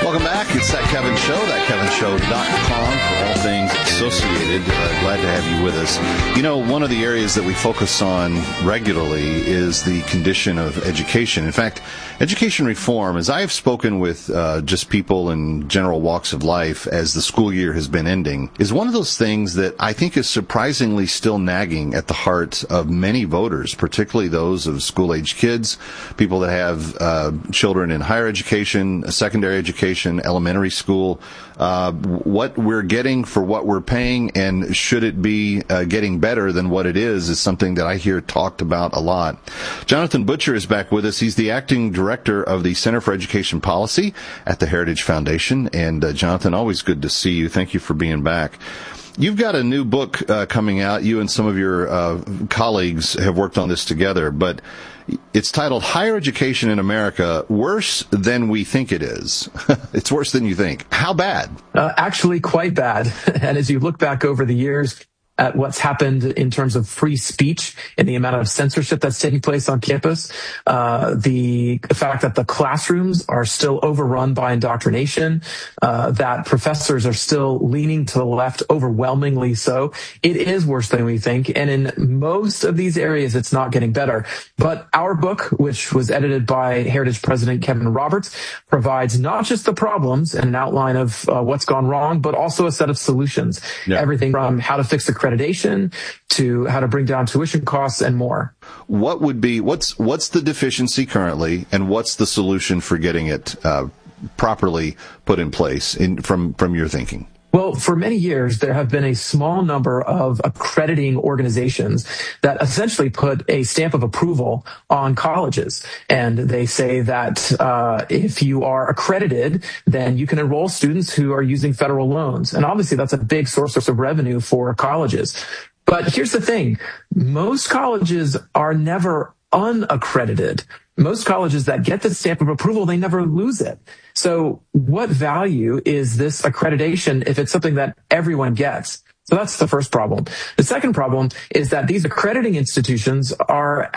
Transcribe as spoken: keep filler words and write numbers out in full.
Welcome back. It's That Kevin Show, that kevin show dot com for all things associated. Uh, glad to have you with us. You know, one of the areas that we focus on regularly is the condition of education. In fact, education reform, as I have spoken with uh, just people in general walks of life as the school year has been ending, is one of those things that I think is surprisingly still nagging at the heart of many voters, particularly those of school-age kids, people that have uh, children in higher education, secondary education, elementary school, uh, what we're getting for what we're paying, and should it be uh, getting better than what it is, is something that I hear talked about a lot. Jonathan Butcher is back with us. He's the acting director of the Center for Education Policy at the Heritage Foundation. And uh, Jonathan, always good to see you. Thank you for being back. You've got a new book uh, coming out. You and some of your uh, colleagues have worked on this together, but it's titled Higher Education in America, Worse Than We Think It Is. It's worse than you think. How bad? Uh, actually, quite bad. And as you look back over the years at what's happened in terms of free speech and the amount of censorship that's taking place on campus, uh, the fact that the classrooms are still overrun by indoctrination, uh, that professors are still leaning to the left overwhelmingly so, it is worse than we think. And in most of these areas, it's not getting better. But our book, which was edited by Heritage President Kevin Roberts, provides not just the problems and an outline of uh, what's gone wrong, but also a set of solutions. Yeah. Everything from how to fix the accreditation to how to bring down tuition costs and more. What would be, what's, what's the deficiency currently, and what's the solution for getting it uh, properly put in place in, from, from your thinking? Well, for many years, there have been a small number of accrediting organizations that essentially put a stamp of approval on colleges. And they say that uh, if you are accredited, then you can enroll students who are using federal loans. And obviously, that's a big source of revenue for colleges. But here's the thing. Most colleges are never unaccredited. Most colleges that get the stamp of approval, they never lose it. So what value is this accreditation if it's something that everyone gets? So that's the first problem. The second problem is that these accrediting institutions are